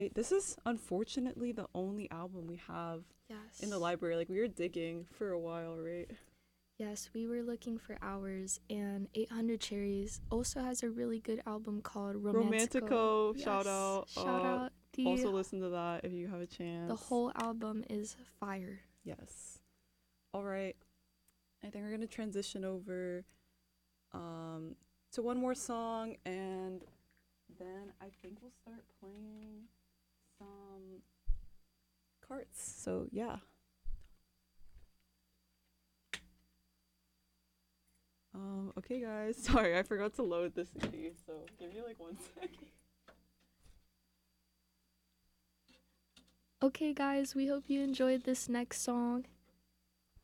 This is unfortunately the only album we have in the Yes. library. Like we were digging for a while, right? Yes, we were looking for hours, and 800 Cherries also has a really good album called Romantico. Romantico, shout Yes, out. shout out. Also listen to that if you have a The chance. whole album is fire. Yes. All right. I think we're gonna transition over to one more song, and then I think we'll start playing some cards. So yeah. Okay guys. Sorry, I forgot to load the CD, so give me like 1 second. Okay, guys, we hope you enjoyed this next song.